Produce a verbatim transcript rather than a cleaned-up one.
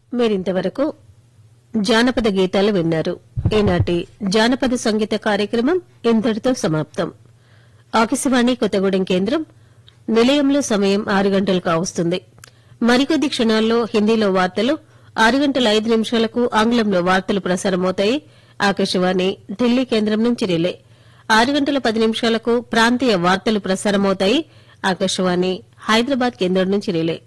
మీరింతవరకు జానపద గీతాలు విన్నారు. ఈనాటి జానపద సంగీత కార్యక్రమం ఇంతటితో సమాప్తం. ఆకాశవాణి కొత్తగూడెం కేంద్రం నిలయంలో సమయం ఆరు గంటలు కావస్తుంది. మరికొద్ది క్షణాల్లో హిందీలో వార్తలు, ఆరు గంటల ఐదు నిమిషాలకు ఆంగ్లంలో వార్తలు ప్రసారమవుతాయి. ఆకాశవాణి ఢిల్లీ కేంద్రం నుంచి రిలే. ఆరు గంటల పది నిమిషాలకు ప్రాంతీయ వార్తలు ప్రసారమవుతాయి. ఆకాశవాణి హైదరాబాద్ కేంద్రం నుంచి రిలే.